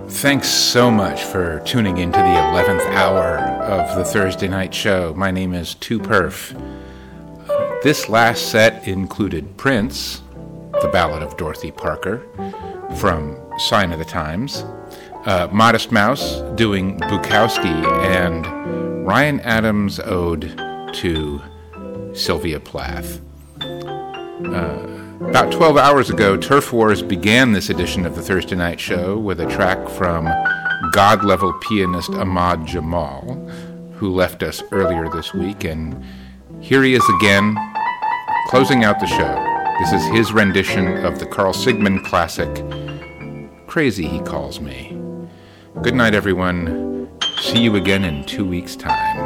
Thanks so much for tuning into the 11th hour of the Thursday night show. My name is 2Perf. This last set included Prince, The Ballad of Dorothy Parker, from Sign of the Times, Modest Mouse doing Bukowski, and Ryan Adams' ode to Sylvia Plath. About 12 hours ago, Turf Wars began this edition of the Thursday Night Show with a track from God-level pianist Ahmad Jamal, who left us earlier this week, and here he is again, closing out the show. This is his rendition of the Carl Sigman classic, Crazy He Calls Me. Good night, everyone. See you again in 2 weeks' time.